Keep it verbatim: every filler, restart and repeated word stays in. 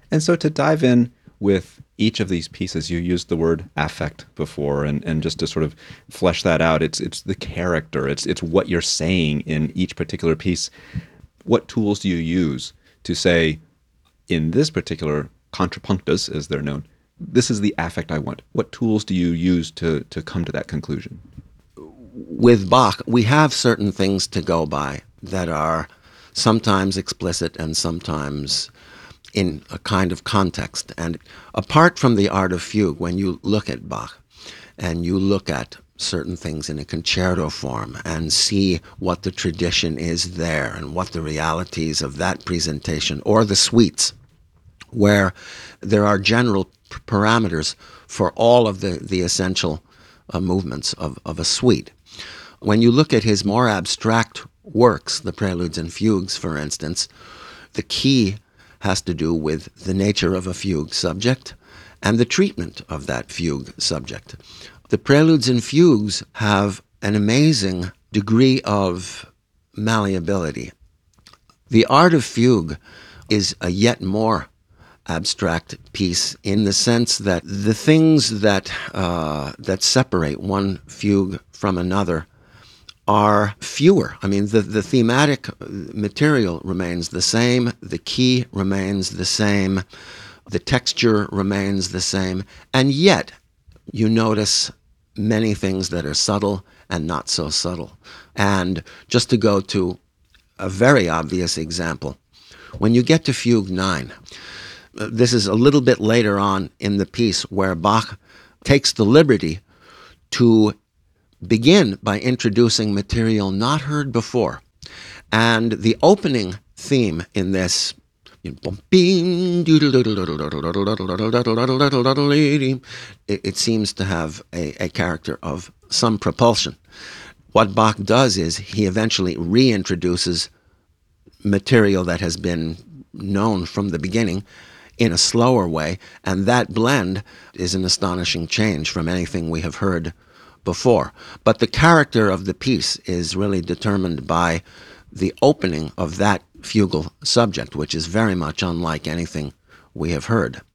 And so to dive in with each of these pieces, you used the word affect before, and, and just to sort of flesh that out, it's it's the character, it's it's what you're saying in each particular piece. What tools do you use to say, in this particular contrapunctus, as they're known, this is the affect I want? What tools do you use to to come to that conclusion? With Bach, we have certain things to go by that are sometimes explicit and sometimes in a kind of context. And apart from the art of fugue, when you look at Bach and you look at certain things in a concerto form and see what the tradition is there and what the realities of that presentation, or the suites, where there are general p- parameters for all of the, the essential uh, movements of, of a suite. When you look at his more abstract works, the preludes and fugues, for instance, the key has to do with the nature of a fugue subject and the treatment of that fugue subject. The preludes and fugues have an amazing degree of malleability. The art of fugue is a yet more abstract piece in the sense that the things that uh, that separate one fugue from another are fewer. I mean, the, the thematic material remains the same, the key remains the same, the texture remains the same, and yet you notice many things that are subtle and not so subtle. And just to go to a very obvious example, when you get to Fugue nine, this is a little bit later on in the piece where Bach takes the liberty to begin by introducing material not heard before. And the opening theme in this, it seems to have a, a character of some propulsion. What Bach does is he eventually reintroduces material that has been known from the beginning in a slower way, and that blend is an astonishing change from anything we have heard before. But the character of the piece is really determined by the opening of that fugal subject, which is very much unlike anything we have heard.